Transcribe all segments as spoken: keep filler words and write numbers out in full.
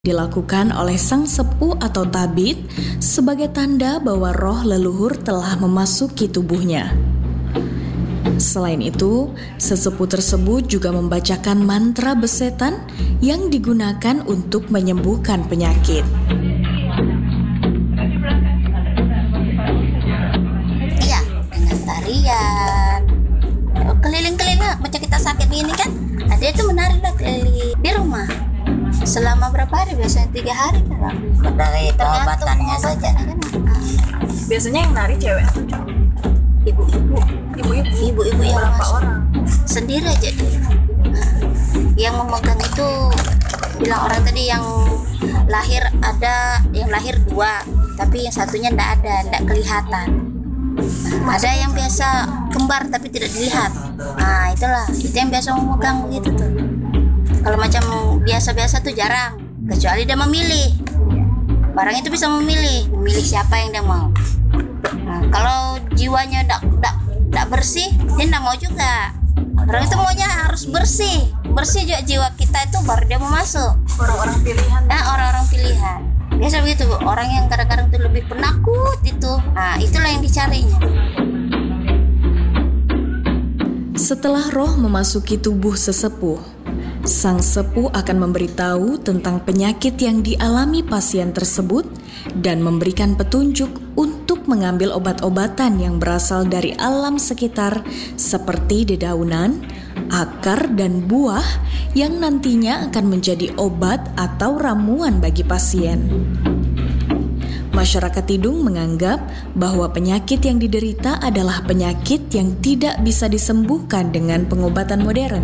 dilakukan oleh sang sepuh atau tabib sebagai tanda bahwa roh leluhur telah memasuki tubuhnya. Selain itu, sesepuh tersebut juga membacakan mantra besetan yang digunakan untuk menyembuhkan penyakit. Iya, dengan tarian, keliling-keliling macam kita sakit begini kan, ada itu menari lah keliling di rumah. Selama berapa hari? Biasanya tiga hari kan? Dari pengobatannya saja. Biasanya yang nari cewek atau cowok? Ibu-ibu, Ibu-ibu. ibu-ibu yang Berapa masuk. orang? Sendiri aja dia. Yang memegang itu bilang orang tadi yang lahir ada, yang lahir dua, tapi yang satunya ndak ada, ndak kelihatan. Ada yang biasa kembar tapi tidak dilihat. Nah itulah, itu yang biasa memegang begitu tuh. Kalau macam biasa-biasa tuh jarang, kecuali dia memilih. Barang itu bisa memilih, memilih siapa yang dia mau. Nah, kalau jiwanya ndak ndak ndak bersih, dia ndak mau juga. Orang itu maunya harus bersih, bersih juga jiwa kita itu baru dia mau masuk. Orang-orang pilihan. Nah, orang-orang pilihan. Biasa begitu, orang yang kadang-kadang tuh lebih penakut itu. Nah, itulah yang dicarinya. Setelah roh memasuki tubuh sesepuh, sang sepuh akan memberitahu tentang penyakit yang dialami pasien tersebut dan memberikan petunjuk untuk mengambil obat-obatan yang berasal dari alam sekitar seperti dedaunan, akar, dan buah yang nantinya akan menjadi obat atau ramuan bagi pasien. Masyarakat Tidung menganggap bahwa penyakit yang diderita adalah penyakit yang tidak bisa disembuhkan dengan pengobatan modern.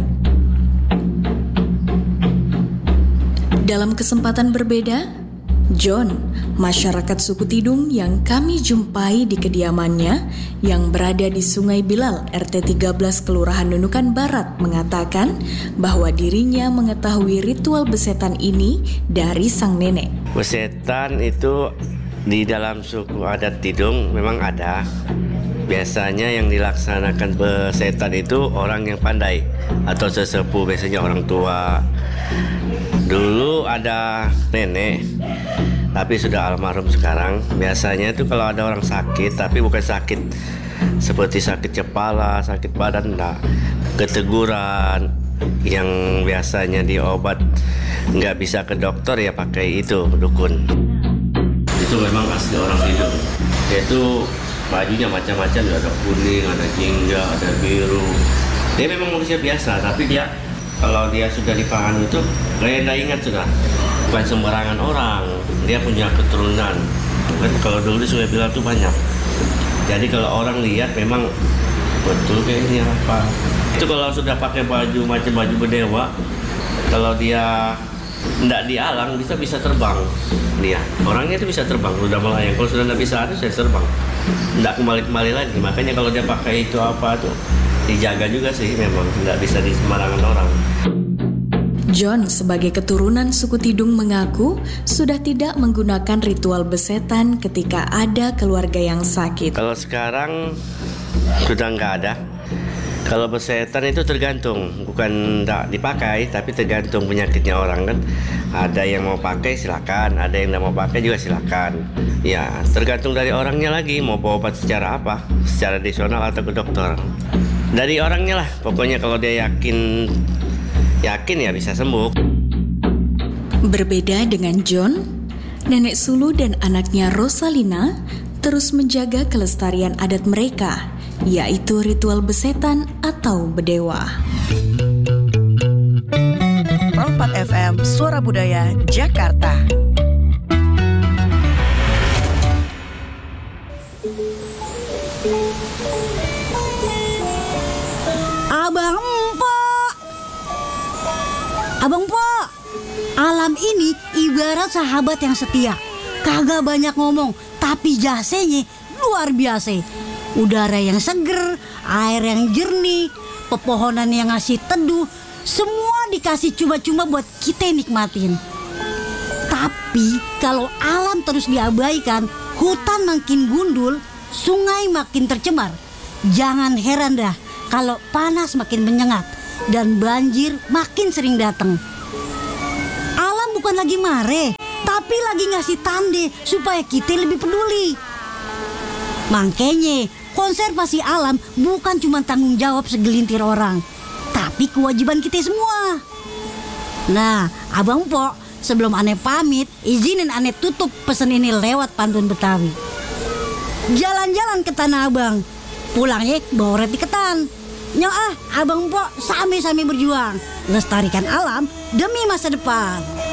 Dalam kesempatan berbeda, John, masyarakat suku Tidung yang kami jumpai di kediamannya yang berada di Sungai Bilal, R T tiga belas Kelurahan Nunukan Barat, mengatakan bahwa dirinya mengetahui ritual besetan ini dari sang nenek. Besetan itu di dalam suku adat Tidung memang ada. Biasanya yang dilaksanakan besetan itu orang yang pandai atau sesepuh, biasanya orang tua. Dulu ada nenek, tapi sudah almarhum sekarang. Biasanya itu kalau ada orang sakit, tapi bukan sakit seperti sakit kepala, sakit badan, enggak. Keteguran yang biasanya diobat nggak bisa ke dokter, ya pakai itu dukun. Itu memang asli orang Tidung. Dia itu bajunya macam-macam, ada kuning, ada jingga, ada biru. Dia memang manusia biasa, tapi dia kalau dia sudah dipahami itu, kayak tidak ingat sudah, bukan sembarangan orang. Dia punya keturunan. Kan kalau dulu di Sungai Bilal itu banyak. Jadi kalau orang lihat memang betul kayak ini apa. Itu kalau sudah pakai baju macam baju berdewa, kalau dia tidak di alang bisa bisa terbang. Dia orangnya itu bisa terbang, sudah melayang. Kalau sudah tidak bisa, itu saya terbang. Tidak kembali-kembali lagi. Makanya kalau dia pakai itu apa tuh, dijaga juga sih, memang tidak bisa di sembarangan orang. John sebagai keturunan suku Tidung mengaku sudah tidak menggunakan ritual besetan ketika ada keluarga yang sakit. Kalau sekarang sudah nggak ada. Kalau besetan itu tergantung, bukan tidak dipakai, tapi tergantung penyakitnya orang kan. Ada yang mau pakai silakan, ada yang tidak mau pakai juga silakan. Ya tergantung dari orangnya lagi, mau berobat secara apa, secara tradisional atau ke dokter. Dari orangnya lah, pokoknya kalau dia yakin, yakin ya bisa sembuh. Berbeda dengan John, nenek sulung dan anaknya Rosalina terus menjaga kelestarian adat mereka, yaitu ritual besetan atau bedewa. empat F M Suara Budaya Jakarta. Abang Empok, Abang Empok, alam ini ibarat sahabat yang setia. Kagak banyak ngomong, tapi jasanya luar biasa. Udara yang seger, air yang jernih, pepohonan yang ngasih teduh, semua dikasih cuma-cuma buat kita nikmatin. Tapi kalau alam terus diabaikan, hutan makin gundul, sungai makin tercemar. Jangan heran dah kalau panas makin menyengat dan banjir makin sering datang. Alam bukan bukan lagi mare, tapi lagi ngasih tanda supaya kita lebih peduli. Makanya konservasi alam bukan cuma tanggung jawab segelintir orang, tapi kewajiban kita semua. Nah, Abang Pok, sebelum Ane pamit, izinin Ane tutup pesan ini lewat pantun Betawi. Jalan-jalan ke Tanah Abang, pulangnya bawa roti ketan. Nyo ah, Abang Pok, sami-sami berjuang lestarikan alam demi masa depan.